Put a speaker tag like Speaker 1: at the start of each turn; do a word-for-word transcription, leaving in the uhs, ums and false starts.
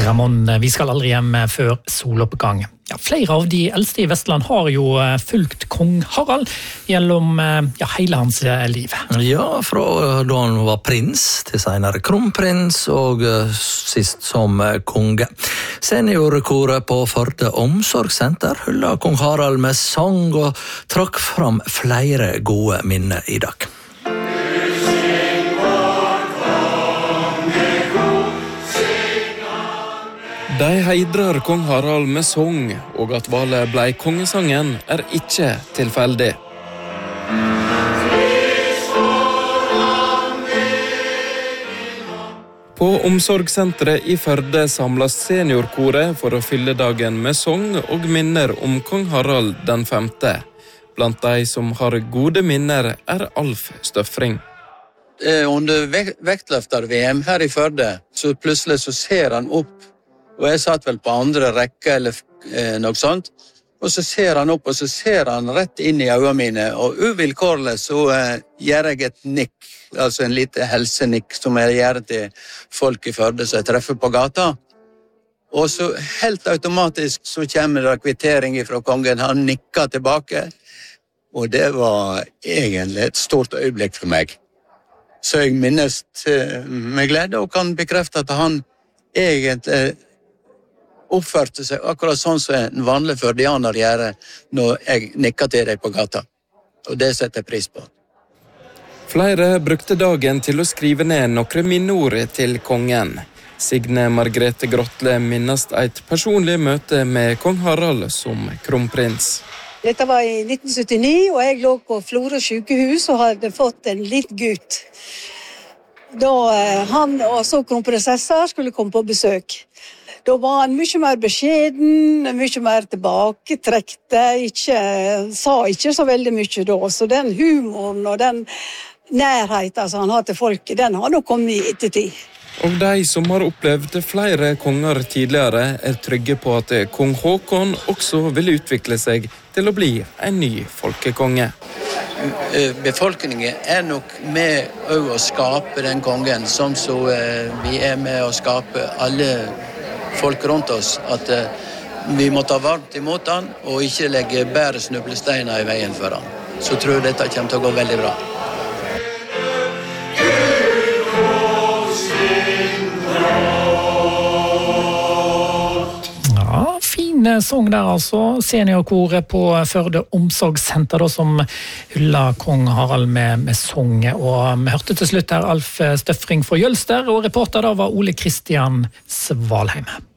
Speaker 1: Ramon, vi skal aldri hjem før soloppgang. Ja, flere av de eldste i Vestland har jo fulgt kong Harald gjennom ja, hele hans liv.
Speaker 2: Ja, fra da han var prins til senere kronprins og sist som konge. Seniorkoret på Førde Omsorgssenter hyller kong Harald med sang og trakk fram flere gode minner i dag.
Speaker 3: De heidrer kong Harald med sång, og at valget blei kongesangen er ikke tilfeldig. På Omsorgssenteret i Førde samles seniorkoret for å fylle dagen med sång og minner om kong Harald den femte. Blant de som har gode minner er Alf Støffring.
Speaker 4: Under vektløfter-V M her i Førde, så plutselig så ser han opp. Og jeg satt vel på andre rekke eller eh, noe sånt. Og så ser han opp, og så ser han rett inn i øynene mine. Og uvilkårlig så eh, gjør jeg et nikk, altså en lite helsenikk som jeg gjør til folk i Førde som jeg treffer på gata. Og så helt automatisk så kommer det kvittering fra kongen. Han nikker tilbake. Og det var egentlig et stort øyeblikk for meg. Så jeg minnes eh, med glede og kan bekrefte at han egentlig oppførte seg akkurat sånn som en vanlig førdianer gjør når jeg nikker til deg på gata. Og det setter jeg pris på.
Speaker 3: Flere brukte dagen til å skrive ned noen minneord til kongen. Signe Margrethe Grotle minnes et personlig møte med kong Harald som kronprins.
Speaker 5: Dette var i nitten syttini, og jeg lå på Florø sykehus og hadde fått en liten gutt. Da han og så kronprinsessa skulle komme på besøk. Da var han mye mer beskjeden, mye mer tilbaketrekte, ikke, sa ikke så veldig mye da. Så den humoren og den nærheten som han har til folket, den har nok kommet i ettertid.
Speaker 3: Og de som har opplevd flere konger tidligere er trygge på at kong Håkon også vil utvikle seg til å bli en ny folkekonge.
Speaker 4: Befolkningen er nok med å skape den kongen, som så vi er med å skape alle folk rundt oss, at uh, vi må ta varmt imot han og ikke legge bare snublesteiner i veien for han. Så tror jeg dette kommer til å gå veldig bra.
Speaker 1: Ja, fin sång der altså. Seniorkoret på Førde Omsorgssenter da, som hyller kong Harald med, med sång. Og vi hørte til slutt her Alf Støffring fra Jølster, og reporter da var Ole Kristian Svalheim.